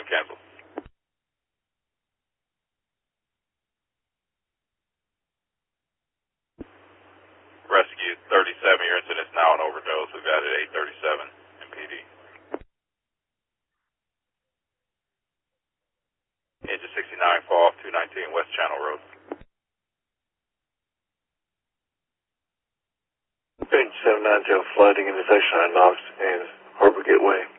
cancel. Rescue 37, your incident is now an overdose. We've added 837 MPD. Engine 69, fall off 219 West Channel Road. Engine 790, flooding intersection on Knox and Harbor Gateway.